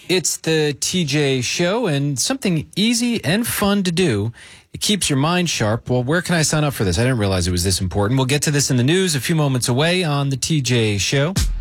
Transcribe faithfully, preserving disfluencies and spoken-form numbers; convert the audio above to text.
It's the T J Show, and something easy and fun to do. It keeps your mind sharp. Well, where can I sign up for this? I didn't realize it was this important. We'll get to this in the news a few moments away on the T J Show.